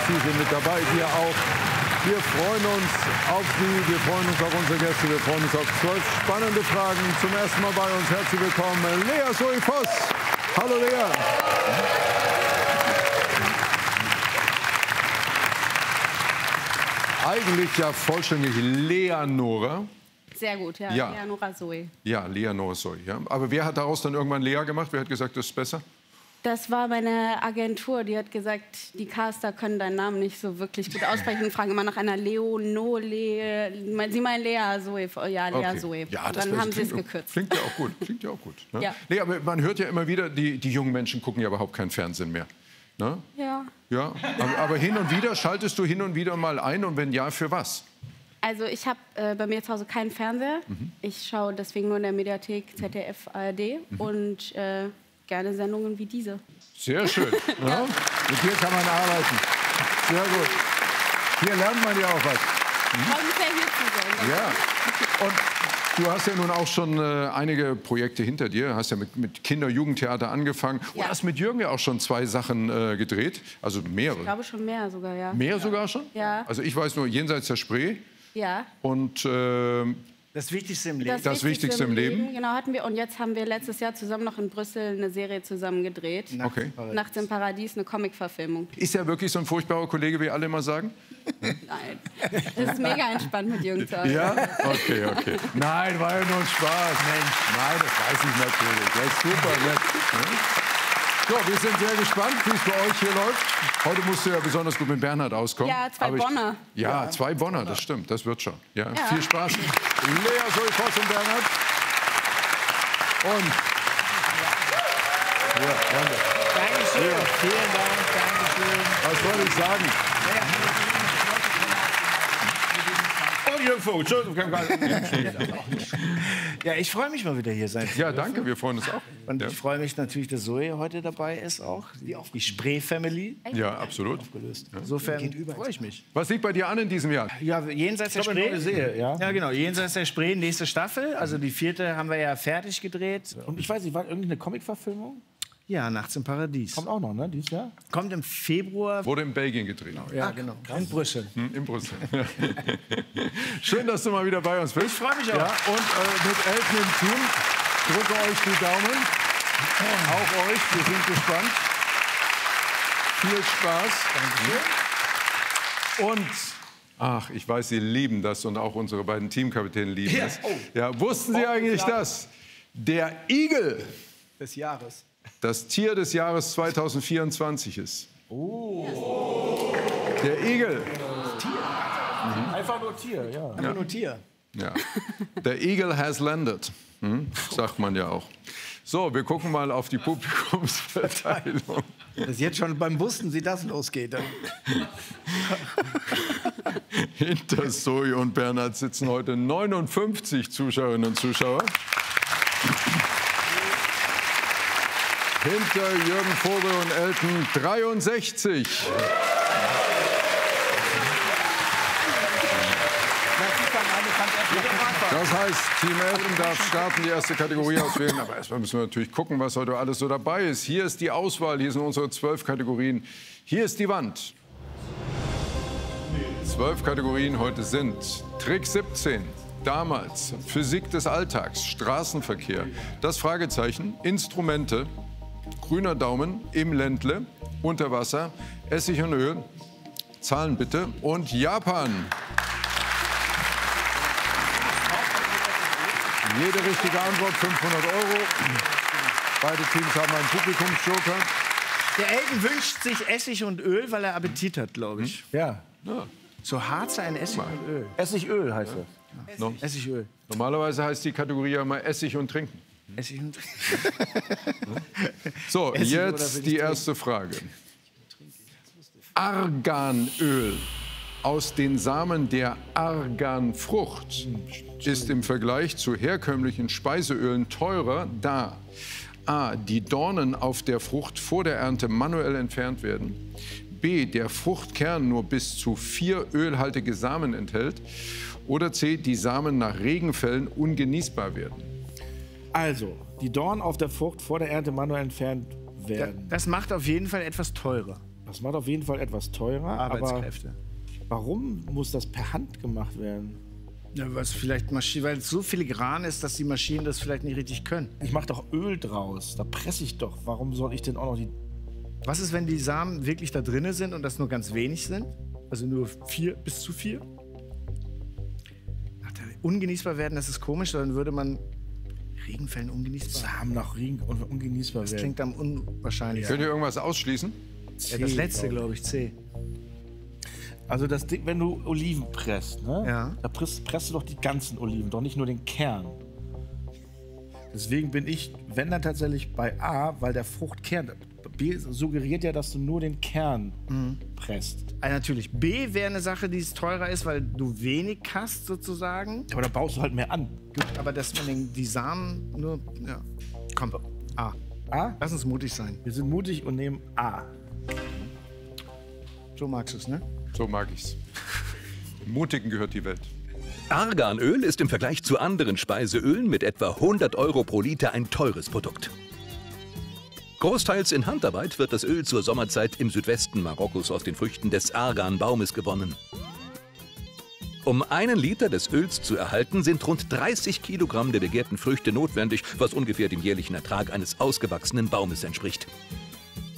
Sie sind mit dabei, wir auch. Wir freuen uns auf Sie, wir freuen uns auf unsere Gäste, wir freuen uns auf 12 spannende Fragen. Zum ersten Mal bei uns herzlich willkommen, Lea Zoe Voss. Hallo Lea. Eigentlich ja vollständig Leonora. Sehr gut, ja. Ja. Leonora Zoe. Ja, Leonora Zoe. Ja. Aber wer hat daraus dann irgendwann Lea gemacht? Wer hat gesagt, das ist besser? Das war meine Agentur, die hat gesagt, die Caster können deinen Namen nicht so wirklich gut aussprechen und fragen immer nach einer Sie meinen Lea Zoe. Ja, Lea Okay. Zoe. Ja, und das dann haben sie es gekürzt. Klingt ja auch gut. Klingt ja auch gut, ne? Ja. Nee, aber man hört ja immer wieder, die jungen Menschen gucken ja überhaupt kein Fernsehen mehr. Ne? Ja. Ja, aber hin und wieder, schaltest du hin und wieder mal ein und wenn ja, für was? Also ich habe bei mir zu Hause keinen Fernseher. Ich schaue deswegen nur in der Mediathek ZDF, ARD und gerne Sendungen wie diese. Sehr schön. Ja. Mit dir kann man arbeiten. Sehr gut. Hier lernt man ja auch was. Ich freue mich sehr, hier zu sein. Ja. Und du hast ja nun auch schon einige Projekte hinter dir. Hast ja mit Kinder-Jugendtheater angefangen. Und Ja. hast mit Jürgen ja auch schon 2 Sachen gedreht. Also mehrere. Ich glaube schon mehr sogar, ja. Mehr sogar schon? Ja. Also ich weiß nur, Jenseits der Spree. Ja. Und Das Wichtigste im Leben. Das Wichtigste im Leben. Genau, hatten wir. Und jetzt haben wir letztes Jahr zusammen noch in Brüssel eine Serie zusammen gedreht. okay. Nachts im Paradies, eine Comic-Verfilmung. Ist er wirklich so ein furchtbarer Kollege, wie alle immer sagen? Nein. Das ist mega entspannt mit Jürgen zu arbeiten. Ja? Okay, okay. Nein, war ja nur ein Spaß. Mensch. Nein, das weiß ich natürlich. Das ist super nett. Ne? So, wir sind sehr gespannt, wie es bei euch hier läuft. Heute musst du ja besonders gut mit Bernhard auskommen. Ja, 2 Aber Bonner. Ja, 2 Bonner, das stimmt. Das wird schon. Ja, viel Spaß. Lea Zoe Voss und Bernhard. Und... Ja, danke. Dankeschön. Ja. Vielen Dank. Dankeschön. Was soll ich sagen? Und Jürgen Vogel. Ja, ich freue mich mal wieder hier sein. Ja, danke, wir freuen uns auch. Und Ja, ich freue mich natürlich, dass Zoe heute dabei ist auch. Die Spree-Family. ja, absolut. Insofern freue ich mich. Was liegt bei dir an in diesem Jahr? Ja, jenseits der Spree. Ja, genau. Jenseits der Spree, nächste Staffel. Also die 4. haben wir ja fertig gedreht. Und ich weiß nicht, war irgendeine Comic-Verfilmung? Ja, Nachts im Paradies. Kommt auch noch, ne, dieses Jahr? Kommt im Februar. Wurde in Belgien gedreht. Ja, genau. In Brüssel. In Brüssel. Schön, dass du mal wieder bei uns bist. Ich freue mich auch. Ja, und mit Elton im Team drücke euch die Daumen. Auch euch, wir sind gespannt. Viel Spaß. Und, ach, ich weiß, Sie lieben das und auch unsere beiden Teamkapitäne lieben es. Ja, wussten Sie eigentlich das? Der Igel Des Jahres. das Tier des Jahres 2024 ist. Der Igel. Einfach nur Tier, ja. Einfach nur Tier. Ja. The Eagle has landed, sagt man ja auch. So, wir gucken mal auf die Publikumsverteilung. Das ist jetzt schon beim Wussten Sie, das losgeht. Dann. Hinter Zoe und Bernhard sitzen heute 59 Zuschauerinnen und Zuschauer. Hinter Jürgen Vogel und Elton 63. Das heißt, Team Elton darf starten, die erste Kategorie auswählen. Aber erstmal müssen wir natürlich gucken, was heute alles so dabei ist. Hier ist die Auswahl, hier sind unsere 12 Kategorien. Hier ist die Wand. 12 Kategorien heute sind Trick 17, damals, Physik des Alltags, Straßenverkehr, das Fragezeichen, Instrumente, grüner Daumen, im Ländle, unter Wasser, Essig und Öl, Zahlen bitte und Japan. Jede richtige Antwort 500 €. Beide Teams haben einen Publikumsjoker. Der Elton wünscht sich Essig und Öl, weil er Appetit hat, glaube ich. Ja. So Harze, ein Essig und Öl. Essigöl heißt das. Essigöl. Normalerweise heißt die Kategorie ja mal Essig und Trinken. Essig und So, Essig oder will jetzt ich die erste Frage. Arganöl aus den Samen der Arganfrucht ist im Vergleich zu herkömmlichen Speiseölen teurer, da a. die Dornen auf der Frucht vor der Ernte manuell entfernt werden, b. der Fruchtkern nur bis zu 4 ölhaltige Samen enthält oder c. die Samen nach Regenfällen ungenießbar werden. Also, die Dornen auf der Frucht vor der Ernte manuell entfernt werden. Das macht auf jeden Fall etwas teurer. Das macht auf jeden Fall etwas teurer. Arbeitskräfte. Aber warum muss das per Hand gemacht werden? Ja, weil es so filigran ist, dass die Maschinen das vielleicht nicht richtig können. Ich mache doch Öl draus. Da presse ich doch. Warum soll ich denn auch noch die... Was ist, wenn die Samen wirklich da drin sind und das nur ganz wenig sind? Also nur 4 bis zu 4? Ungenießbar werden, das ist komisch. Dann würde man Regenfällen ungenießbar. Samen nach Regen und ungenießbar werden. Das klingt am unwahrscheinlichsten. Könnt ihr irgendwas ausschließen? Ja, das letzte, glaube ich, C. Also das Ding, wenn du Oliven presst, ne? Ja. Da presst du doch die ganzen Oliven, doch nicht nur den Kern. Deswegen bin ich, wenn dann tatsächlich bei A, weil der Fruchtkern, B suggeriert ja, dass du nur den Kern presst. Also natürlich, B wäre eine Sache, die teurer ist, weil du wenig hast sozusagen. Aber da baust du halt mehr an. Gut, aber dass man die Samen nur, ja, komm, A. A? Lass uns mutig sein. Wir sind mutig und nehmen A. So magst du es, ne? So mag ich's. Mutigen gehört die Welt. Arganöl ist im Vergleich zu anderen Speiseölen mit etwa 100 € pro Liter ein teures Produkt. Großteils in Handarbeit wird das Öl zur Sommerzeit im Südwesten Marokkos aus den Früchten des Arganbaumes gewonnen. Um 1 Liter des Öls zu erhalten, sind rund 30 Kilogramm der begehrten Früchte notwendig, was ungefähr dem jährlichen Ertrag eines ausgewachsenen Baumes entspricht.